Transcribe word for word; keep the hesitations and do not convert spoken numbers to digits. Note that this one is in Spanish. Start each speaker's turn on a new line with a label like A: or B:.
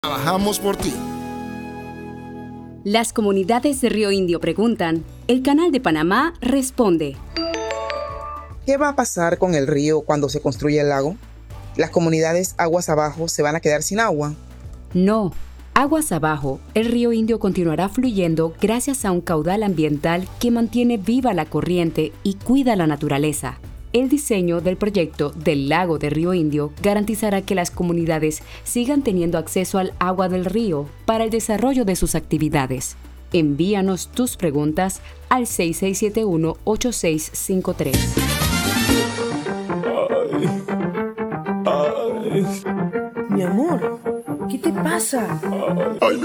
A: Trabajamos por ti.
B: Las comunidades de Río Indio preguntan, el Canal de Panamá responde.
C: ¿Qué va a pasar con el río cuando se construya el lago? ¿Las comunidades aguas abajo se van a quedar sin agua?
B: No, aguas abajo, el río Indio continuará fluyendo gracias a un caudal ambiental que mantiene viva la corriente y cuida la naturaleza. El diseño del proyecto del lago de Río Indio garantizará que las comunidades sigan teniendo acceso al agua del río para el desarrollo de sus actividades. Envíanos tus preguntas al seis seis siete uno, ocho seis cinco tres.
D: Ay, ay. Mi amor, ¿qué te pasa?
A: Ay,